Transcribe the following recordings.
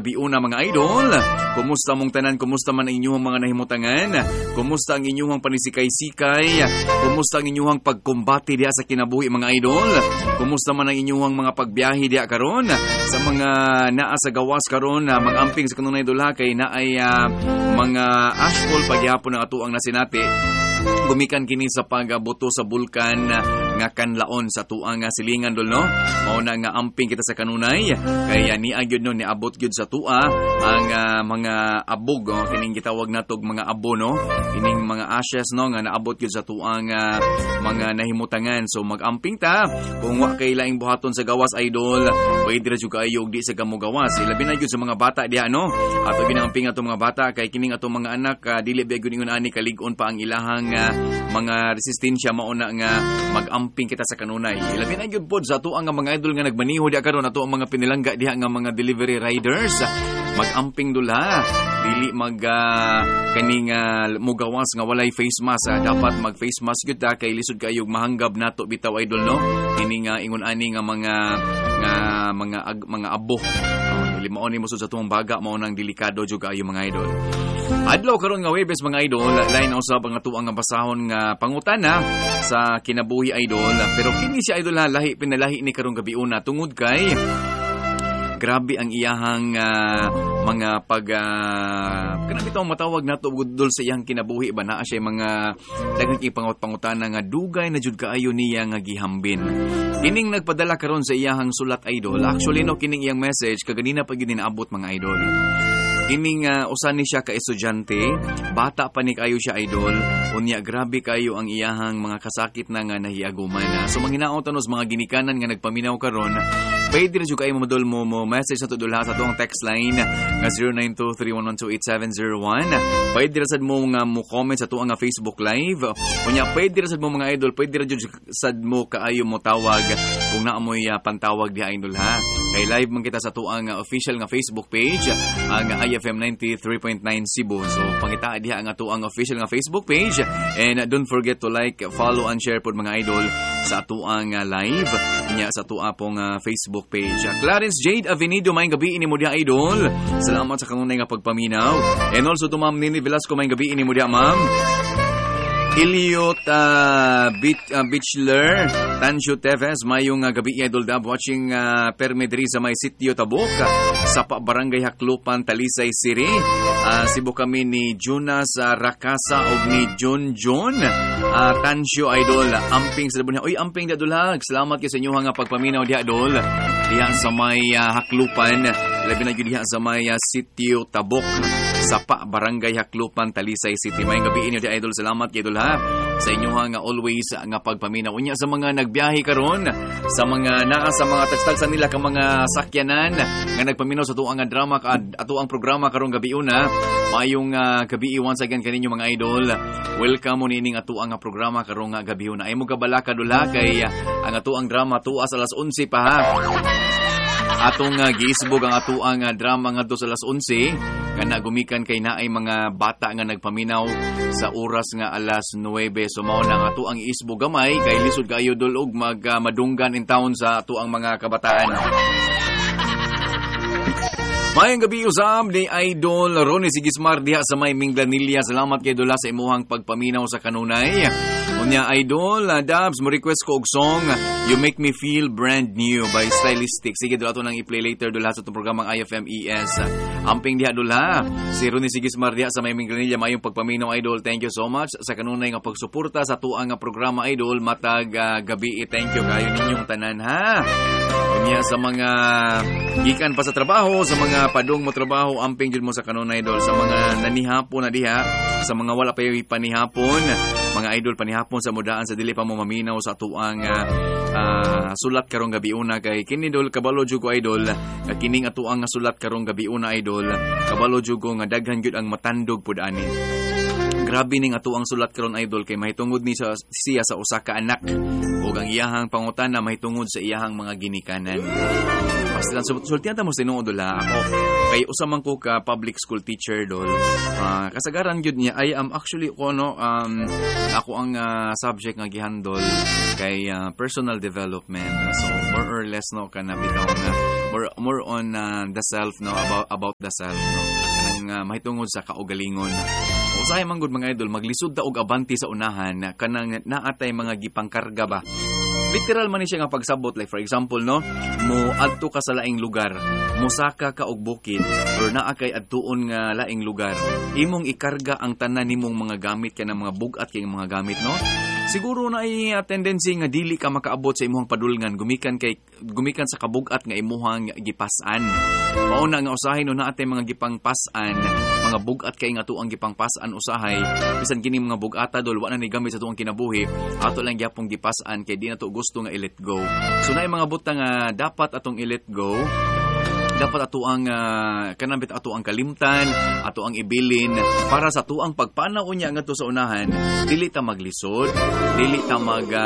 Biuna mga idol, kumusta mong tanan, kumusta man ang inyong mga nahimutangan, kumusta ang inyong panisikay-sikay, kumusta ang inyong pagkumbati diya sa kinabuhi mga idol, kumusta man ang inyong mga pagbiyahe diya karon, sa mga naa sa gawas karon, mag-amping sa kanunay idol ha, kay naay mga ashfall pagyapon ng atuang nasinati, gumikan kini sa pagbuto sa bulkan nga kanlaon sa tuang silingan dol no. Mao na nga amping kita sa kanunay kaya ni agyod no niabot gyud sa tua ang mga abog kining gitawag natog mga abo no. Kining mga ashes no nga naabot gyud sa tuang mga nahimutangan. So mag-amping ta kung wa kay laing buhaton sa gawas idol, pwede ra jud kayo di sa gamo gawas. Labi na gyud sa mga bata diha no. Ato ginamping ato mga bata kay kining ato mga anak dili ba gyud ingon ani kalig-on pa ang ilahang mga resistensya mauna nga mag-amping kita sa kanunay. Labi na gyud pod sa ato ang mga idol nga nagmaniho diha karon ato ang mga pinilangga diha nga mga delivery riders. Mag-amping dula. Dili mag kaning mugawas nga walay face mask. Dapat mag face mask gyud ta kay lisod kayo mahanggab nato bitaw idol no. Kini nga ingon ani nga mga abo. Mao ni musud sa tuong baga mao nang delikado jud kayo mga idol. Adlaw karon nga Webes mga idol, lain na usab ang atuang nga basahon nga pangutana sa kinabuhi idol. Pero kini si idol lahi pinalahi ni karong gabi una tungod kay grabe ang iyahang mga kanang bitaw matawag nato gudol sa iyang kinabuhi ba naa siya mga daghang pangutana nga dugay na jud kaayo niya nga gihambin. Kining nagpadala karon sa iyahang sulat idol. Actually no kining iyang message kaganina pa gyud inaabot mga idol. Kining usan ni siya ka estudyante, bata pa ni kayo siya idol, unya grabe kayo ang iyahang mga kasakit na nga nahiaguman. So manghinaot tanos mga ginikanan nga nagpaminaw karon, pwede rin kayo mamadol mo message sa tudula sa tuong text line nga 0923112871. Pwede rin sad mo nga mo comment sa tuong nga Facebook live. Unya pwede rin sad mo mga idol, pwede rin sad mo kaayo mo tawag kung naamoy pantawag di idol ha. Kay live man kita sa tuong official nga Facebook page ang IFM 93.9 Cebu. So pangita diha ang atuang official nga Facebook page and don't forget to like, follow and share pod mga idol sa atuang live nya sa tua pong Facebook page. Clarence Jade Avenido may gabi ini mo diha idol. Salamat sa kanunay nga pagpaminaw. And also to Ma'am Nini Velasco may gabi ini mo diha ma'am. Iliot Bichler Tansyo Teves mayong gabi idol dab watching permedri sa may sitio Tabok sa Barangay Haklupan Talisay City. Sibo kami ni Jonas Rakasa ug ni John Tansyo idol amping sa dabon. Oy amping da dulag. Salamat kay sa inyo nga pagpaminaw diha idol. Diha sa may Haklupan labi na gyud diha sa may sitio Tabok sa Barangay Haklupan Talisay City. May gabi inyo diha idol. Salamat kay idol sa inyo nga always nga pagpaminaw unya sa mga nagbiyahe karon sa mga naa sa mga tagstagsan nila ka mga sakyanan nga nagpaminaw sa tuang nga drama ato ang programa karong gabi una mayong gabi once again kaninyo mga idol. Welcome mo nining ato ang programa karong gabi una ay mo kabalaka dula kay ang ato ang drama tuas alas 11 pa ha. Atong giisbog ang ato ang drama nga sa alas 11 kana gumikan kay naay mga bata nga nagpaminaw sa oras nga alas 9. So mao na ato ang isbog gamay kay lisod kayo dol og madunggan in town sa ato ang mga kabataan. Mayang gabi usab ni Idol Ronnie Sigismar diha sa may Minglanilla. Salamat kay Dola sa imuhang pagpaminaw sa kanunay. Unya Idol, Dabs, mo request ko og song You Make Me Feel Brand New by Stylistic. Sige Dola, ito nang i-play later Dola sa itong programang IFM ES. Amping diha Dola, si Ronnie Sigismar diha sa may Minglanilla. Mayong pagpaminaw Idol, thank you so much sa kanunay nga pagsuporta sa tuang nga programa Idol. Matag gabi, thank you kayo ninyong tanan ha. Unya sa mga gikan pa sa trabaho, sa mga padung mo trabaho, amping jud mo sa kanunay Idol. Sa mga nanihapon na diha, sa mga wala pa panihapon, mga idol panihapon sa mudaan sa dili pa mo maminaw sa tuang sulat karong gabi una kay kini Idol kabalo jud ko Idol kining atuang sulat karong gabi una Idol kabalo jud ko nga daghan gyud ang matandog pud ani. Grabe ning atuang sulat karon Idol kay mahitungod ni siya sa usa ka anak ug ug ang iyahang pangutana mahitungod sa iyahang mga ginikanan. Pastilan sultihan ta mo tinuod la ako kay usa man ko ka public school teacher dol. Kasagaran gyud niya I am actually ako ang subject nga gihandle kay personal development. So more or less no kana bitaw nga more on the self no about the self no kanang mahitungod sa kaugalingon. Usahay man gud mga idol maglisod ta og abanti sa unahan kanang naatay mga gipangkarga ba. Literal man ni siya nga pagsabot like for example no mo adto ka sa laing lugar mosaka ka og bukid or naa kay adtuon nga laing lugar imong ikarga ang tanan nimong mga gamit kanang mga bugat kay mga gamit no siguro na ay tendency nga dili ka makaabot sa imong padulngan gumikan sa kabugat nga imuhang gipasan mao na nga usahay no naatay mga gipangpasan mga bugat kay nga tuang gipangpasan usahay bisan kini mga bugata dol wa na ni gamit sa tuang kinabuhi ato lang gyapong gipasan kay di na to gusto nga i-let go. So na mga butang dapat atong i-let go. Dapat ato ang kanambit ato ang kalimtan, ato ang ibilin para sa tuang pagpanaw niya ngadto sa unahan, dili ta maglisod, dili ta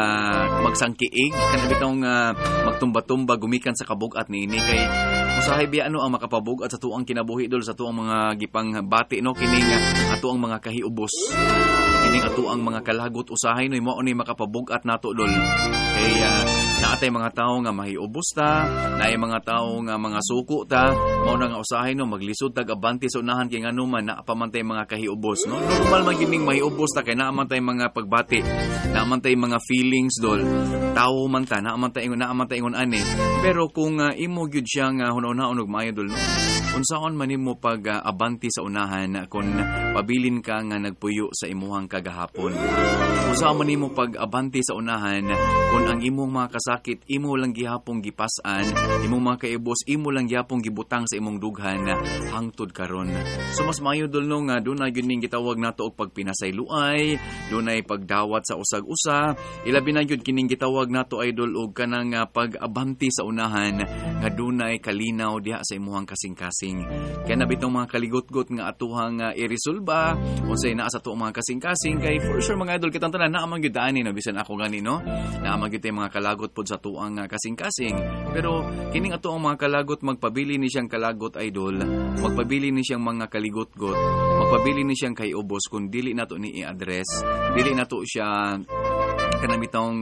magsangkiig kanambit ang magtumba-tumba gumikan sa kabugat niini kay usahay biya ano ang makapabugat sa tuang kinabuhi dol sa tuang mga gipang bati no kining ato ang mga kahiubos. Kining ato ang mga kalagot usahay no mao ni makapabugat nato dol. Kay naatay mga tao nga mahiubos ta, naay mga tao nga mga suko ta, mao na nga usahay no maglisod tag abanti sa unahan kay ngano man naapamantay mga kahiubos no. Normal man gining mahiubos ta kay naamantay mga pagbati, naamantay mga feelings dol. Tao man ta, naamantay ingon ani. Pero kung imo gyud siya nga hunaw-hunaw og maayo dol no. Unsaon man nimo pag abanti sa unahan kung pabilin ka nga nagpuyo sa imuhang kagahapon. Unsaon man nimo pag abanti sa unahan kung ang imong mga kasakit imo lang gihapong gipasan, imong mga kaibos imo lang gihapong gibutang sa imong dughan hangtod karon. So mas maayo dol no nga dunay gyud ning gitawag nato og pagpinasayloay, dunay pagdawat sa usag-usa, ilabi na gyud kining gitawag nato idol og kanang pag-abanti sa unahan nga dunay kalinaw diha sa imuhang kasing-kasing. Kaya nabitong mga kaligot-got nga atuhang iresolba unsay naa sa tuong mga kasing-kasing kay for sure mga idol kitang tanan naa man gyud ani no bisan ako gani no. Naa man gyud mga kalagot pod sa tuang kasing-kasing. Pero kining ato ang mga kalagot magpabili ni siyang kalagot idol, magpabili ni siyang mga kaligot-got, magpabili ni siyang kay ubos kung dili nato ni i-address, dili nato siya kanang bitong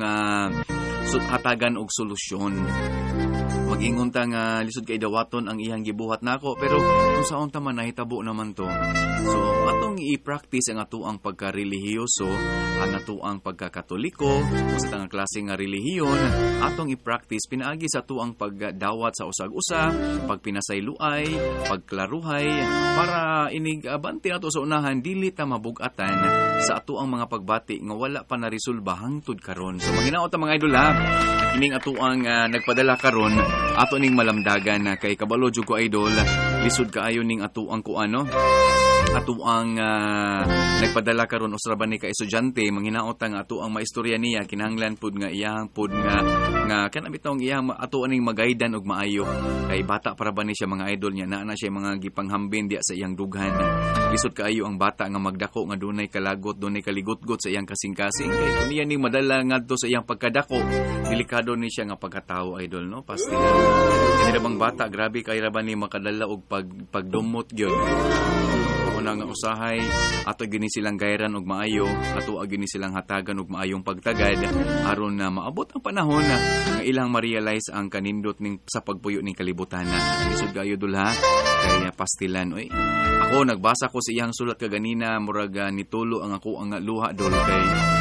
hatagan og solusyon. Mag-ingon ta nga lisod kay dawaton ang iyang gibuhat nako pero kung saon ta man nahitabo naman to. So atong i-practice ang atuang pagka-relihiyoso, ang atuang pagka-katoliko, sa tang klase nga relihiyon, atong i-practice pinaagi sa atuang pagdawat sa usag-usa, pagpinasayloay, pagklaruhay para inig abanti nato sa unahan dili ta mabugatan sa atuang mga pagbati nga wala pa na resolba hangtod karon. So maginaot ta mga idol ha. Kining atuang nagpadala karon ato ning malamdagan kay kabalo jud ko idol lisod kaayo ning atuang kuano atuang nagpadala karon usra ba ni ka estudyante manghinaot nga atuang maistorya niya kinahanglan pud nga iyang pud nga kana bitong iyang ato aning magaydan og maayo kay bata para ba ni siya mga idol niya naa na siya mga gipanghambin diya sa iyang dughan lisod kaayo ang bata nga magdako nga dunay kalagot dunay kaligotgot sa iyang kasing-kasing kay kuniya ning madala ngadto sa iyang pagkadako delikado ni siya nga pagkatao idol no pasti kini bang bata grabe kay ra ba ni makadala og pagdumot gyud una nga usahay ato gini silang gayran og maayo ato gini silang hatagan og maayong pagtagad aron na maabot ang panahon nga ilang ma-realize ang kanindot ning sa pagpuyo ning kalibutan lisod gayo dulha kay pastilan oy ako nagbasa ko sa iyang sulat kaganina murag nitulo ang ako ang luha dol kay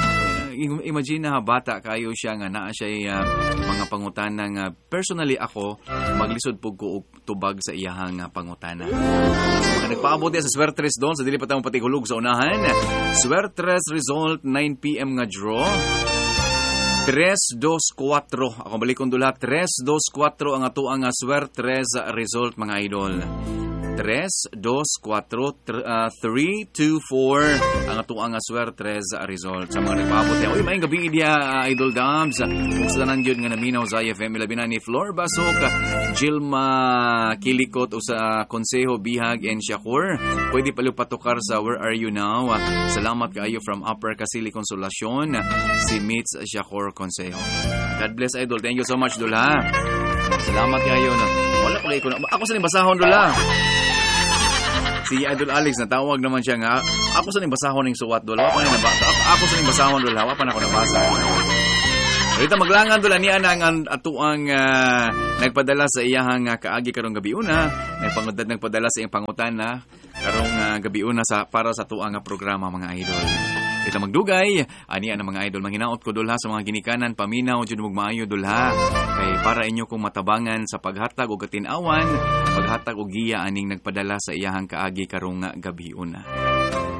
imagine na bata kayo siya nga naa siya mga pangutana nga personally ako maglisod pug ko og tubag sa iyahang pangutana. So, nagpaabot sa Swertres doon sa dili pa tayo patihulog sa unahan. Swertres result 9 PM nga draw. 3-2-4. Ako balikon dula 3-2-4 ang ato ang Swertres result mga idol. 324-324 ang atuang aswertres result sa mga nagpaabot. Uy, maayong gabi dia Idol Dams. Kung sa tanan yun nga naminaw sa FM ilabi na ni Flor Basok, Jilma Kilikot o sa Konseho Bihag and Shakur. Pwede pala patukar sa Where Are You Now? Salamat kaayo from Upper Kasili Consolacion, si Mitz Shakur Konseho. God bless Idol. Thank you so much Dula. Salamat kaayo na. Wala pa kayo. Ako sa basahon Dula. Si Idol Alex natawag naman siya nga. Ako sa basahon ng suwat Dula. Ako sa basahon Dula. Wala pa na ako nabasa. Rita maglangan Dula niya na ang atuang nagpadala sa iyahang kaagi karong gabi una. Nagpangudad nagpadala sa iyang pangutana karong gabi una sa para sa tuang programa mga idol. Ito magdugay, ani ang mga idol manghinaot ko dulha sa mga ginikanan paminaw jud magmaayo dulha kay para inyo kong matabangan sa paghatag og katinawan, paghatag og giya aning nagpadala sa iyahang kaagi karong gabi una.